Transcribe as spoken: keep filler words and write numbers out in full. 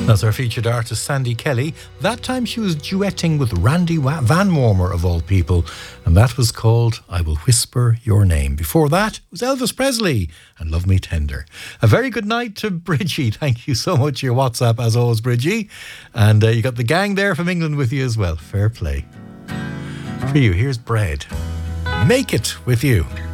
That's our featured artist, Sandy Kelly. That time she was duetting with Randy Van Warmer, of all people, and that was called I Will Whisper Your Name. Before that, it was Elvis Presley and Love Me Tender. A very good night to Bridgie. Thank you so much for your WhatsApp, as always, Bridgie. And uh, you got the gang there from England with you as well. Fair play. For you, here's Bread. Make it with you.